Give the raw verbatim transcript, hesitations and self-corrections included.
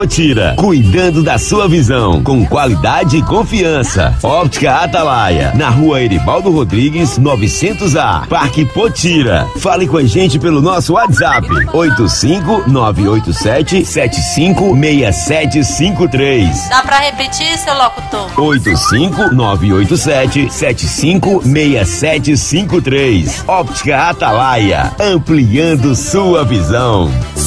Potira, cuidando da sua visão, com qualidade e confiança. Óptica Atalaia, na rua Eribaldo Rodrigues, novecentos A, Parque Potira. Fale com a gente pelo nosso WhatsApp, oito cinco nove oito sete sete cinco seis sete cinco três. Dá pra repetir, seu locutor? oito cinco nove oito sete sete cinco seis sete cinco três. Óptica Atalaia, ampliando sua visão.